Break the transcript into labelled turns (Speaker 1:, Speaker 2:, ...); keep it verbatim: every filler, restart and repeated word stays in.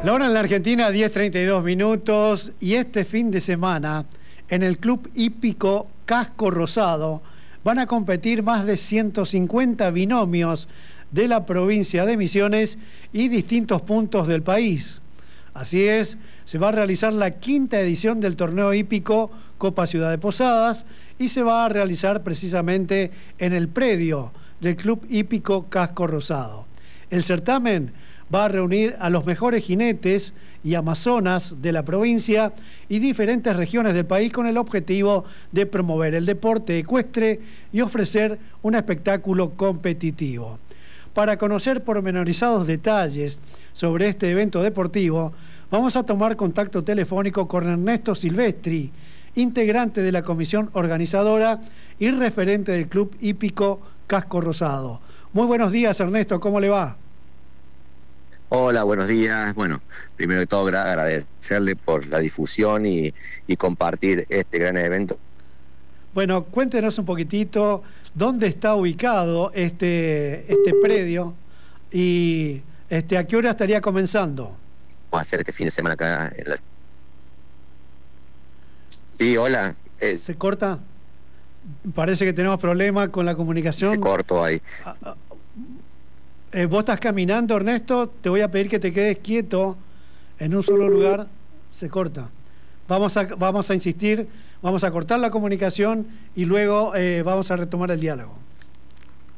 Speaker 1: La hora en la Argentina, diez treinta y dos minutos, y este fin de semana, en el Club Hípico Casco Rosado, van a competir más de ciento cincuenta binomios de la provincia de Misiones y distintos puntos del país. Así es, se va a realizar la quinta edición del torneo hípico Copa Ciudad de Posadas y se va a realizar precisamente en el predio del Club Hípico Casco Rosado. El certamen va a reunir a los mejores jinetes y amazonas de la provincia y diferentes regiones del país con el objetivo de promover el deporte ecuestre y ofrecer un espectáculo competitivo. Para conocer pormenorizados detalles sobre este evento deportivo, vamos a tomar contacto telefónico con Ernesto Silvestri, integrante de la comisión organizadora y referente del Club Hípico Casco Rosado. Muy buenos días, Ernesto, ¿cómo le va?
Speaker 2: Hola, buenos días. Bueno, primero que todo agradecerle por la difusión y, y compartir este gran evento.
Speaker 1: Bueno, cuéntenos un poquitito dónde está ubicado este, este predio y este, a qué hora estaría comenzando.
Speaker 2: Vamos a hacer este fin de semana acá en la... Sí, hola. Eh...
Speaker 1: ¿Se corta? Parece que tenemos problemas con la comunicación.
Speaker 2: Se cortó ahí.
Speaker 1: Ah, ah. Eh, vos estás caminando, Ernesto, te voy a pedir que te quedes quieto en un solo lugar. Se corta. Vamos a, vamos a insistir, vamos a cortar la comunicación y luego eh, vamos a retomar el diálogo.